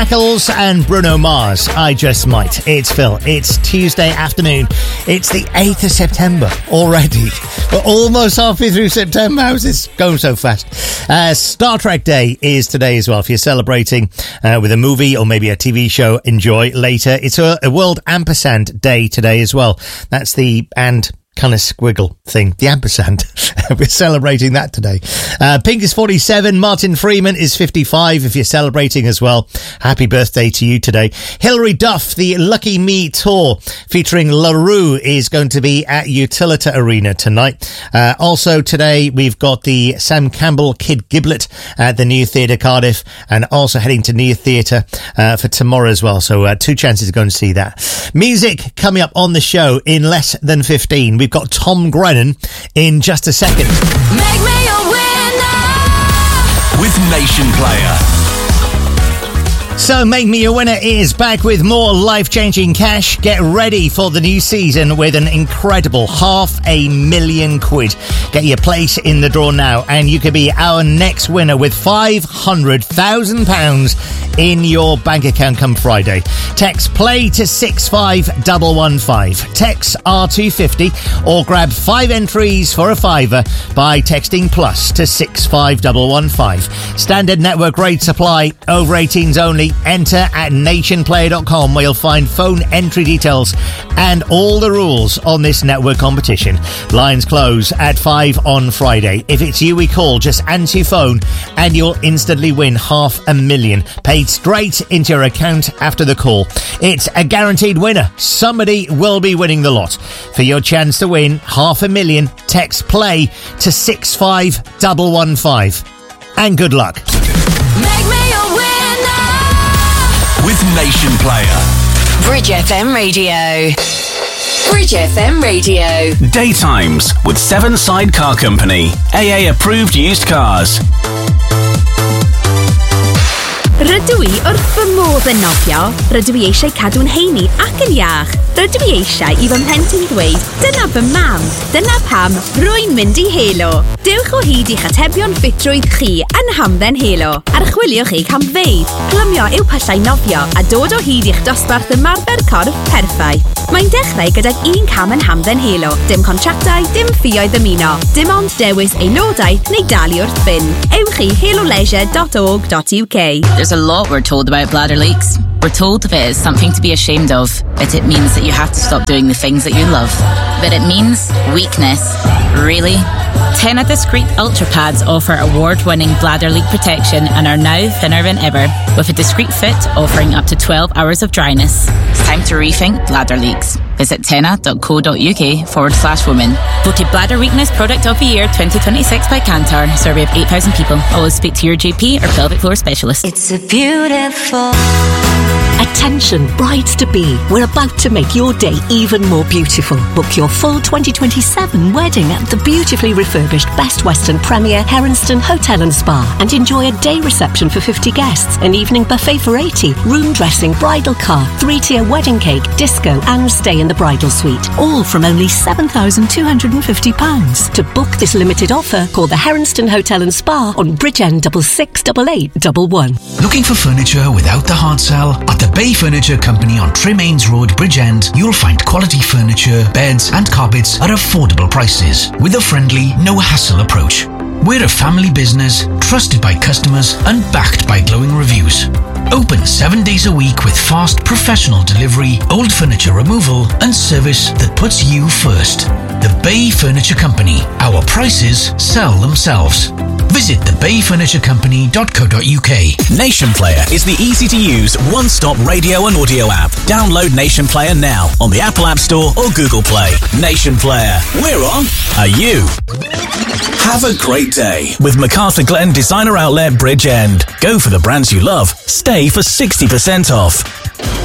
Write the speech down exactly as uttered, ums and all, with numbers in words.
Shackles and Bruno Mars, I Just Might. It's Phil. It's Tuesday afternoon. It's the eighth of September already. We're almost halfway through September. How's this going so fast? Uh, Star Trek Day is today as well. If you're celebrating uh, with a movie or maybe a T V show, enjoy later. It's a, a World Ampersand Day today as well. That's the and kind of squiggle thing, the ampersand. We're celebrating that today. Uh, Pink is forty-seven. Martin Freeman is fifty-five. If you're celebrating as well, happy birthday to you today. Hilary Duff, the Lucky Me tour featuring LaRue is going to be at Utilita Arena tonight. Uh, also today, we've got the Sam Campbell Kid Giblet at the New Theatre Cardiff, and also heading to New Theatre uh, for tomorrow as well. So uh, two chances to go and see that. Music coming up on the show in less than fifteen. We've got Tom Grennan in just a second. Make me a winner with Nation Player. So Make Me a Winner is back with more life-changing cash. Get ready for the new season with an incredible half a million quid. Get your place in the draw now and you could be our next winner with five hundred thousand pounds in your bank account come Friday. Text play to six five one one five. Text R two fifty or grab five entries for a fiver by texting plus to six five one one five. Standard network rate supply, over eighteens only. Enter at nation player dot com where you'll find phone entry details and all the rules on this network competition. Lines close at five on Friday. If it's you we call, just answer your phone and you'll instantly win half a million paid straight into your account after the call. It's a guaranteed winner. Somebody will be winning the lot. For your chance to win half a million, text play to six five one one five. And good luck. Make me a winner with Nation Player. Bridge F M Radio. Bridge F M Radio. Daytimes with Seven Side Car Company. A A approved used cars. Rydw i wrth fy modd yn nofio, rydw i eisiau cadw'n heini ac yn iach. Rydw i eisiau i fy mhlentyn dweud, dyna fy mam, dyna pam rwy'n mynd i Helo. Dewch o hyd i'ch atebion ffitrwydd chi yn Hamdden Helo. Archwiliwch eich hamfeydd, plymio i'w pyllau nofio a dod o hyd i'ch dosbarth ymarfer corff perffaith. Mae'n dechrau gydag un cam yn Hamdden Helo. Dim contractau, dim ffïoedd ymuno. Dim ond dewis aelodaeth neu dalu wrth fynd. Ewch i helo leisure dot org dot U K. There's a lot we're told about bladder leaks. We're told if it is something to be ashamed of, but it means that you have to stop doing the things that you love. But it means weakness. Really? Tena Discreet Ultra Pads offer award-winning bladder leak protection and are now thinner than ever, with a discreet fit offering up to twelve hours of dryness. It's time to rethink bladder leaks. Visit tena dot co dot uk forward slash women. Voted Bladder Weakness Product of the Year twenty twenty-six by Kantar. Survey of eight thousand people. Always speak to your G P or pelvic floor specialist. It's a beautiful... Attention, brides-to-be. We're about to make your day even more beautiful. Book your full twenty twenty-seven wedding at the beautifully refurbished Best Western Premier Heronston Hotel and Spa and enjoy a day reception for fifty guests, an evening buffet for eighty, room dressing, bridal car, three-tier wedding cake, disco and stay in the bridal suite. All from only seven thousand two hundred fifty pounds. To book this limited offer, call the Heronston Hotel and Spa on Bridgend six six eight eight one one. Looking for furniture without the hard sell? At the Bay Furniture Company on Tremaines Road, Bridgend, you'll find quality furniture, beds and carpets at affordable prices with a friendly, no-hassle approach. We're a family business, trusted by customers and backed by glowing reviews. Open seven days a week with fast professional delivery, old furniture removal and service that puts you first. The Bay Furniture Company. Our prices sell themselves. Visit the bay furniture company dot co dot uk. Nation Player is the easy-to-use one-stop radio and audio app. Download Nation Player now on the Apple App Store or Google Play. Nation Player. We're on. Are you? Have a great day with MacArthur Glen Designer Outlet Bridgend. Go for the brands you love. Stay for sixty percent off.